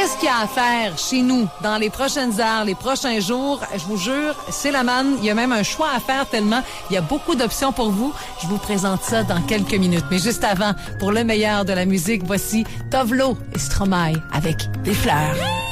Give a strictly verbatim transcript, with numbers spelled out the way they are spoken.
Qu'est-ce qu'il y a à faire chez nous dans les prochaines heures, les prochains jours? Je vous jure, c'est la manne. Il y a même un choix à faire tellement il y a beaucoup d'options pour vous. Je vous présente ça dans quelques minutes. Mais juste avant, pour le meilleur de la musique, voici Tovlo et Stromae avec Des fleurs.